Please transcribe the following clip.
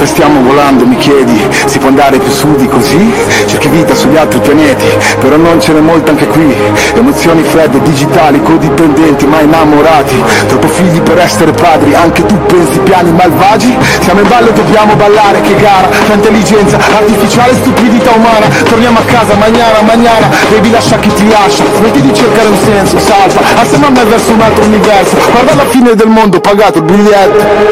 stiamo volando, mi chiedi, si può andare più su di così? Cerchi vita sugli altri pianeti, però non ce n'è molta anche qui. Emozioni fredde, digitali, codipendenti, ma innamorati. Troppo figli per essere padri, anche tu pensi piani malvagi? Siamo in ballo e dobbiamo ballare, che gara, la intelligenza artificiale, stupidità umana. Torniamo a casa, mañana, devi lasciare chi ti lascia. Smetti di cercare un senso, salta, assieme a me verso un altro universo. Guarda la fine del mondo, pagato il biglietto.